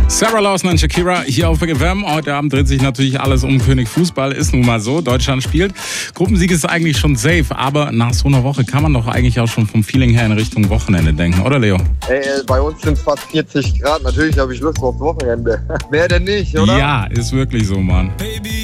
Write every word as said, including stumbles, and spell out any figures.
Sarah Lawson und Shakira hier auf F M. Heute Abend dreht sich natürlich alles um König Fußball. Ist nun mal so. Deutschland spielt. Gruppensieg ist eigentlich schon safe. Aber nach so einer Woche kann man doch eigentlich auch schon vom Feeling her in Richtung Wochenende denken. Oder, Leo? Ey, bei uns sind es fast vierzig Grad. Natürlich habe ich Lust aufs Wochenende. Mehr denn nicht, oder? Ja, ist wirklich so, Mann. Baby.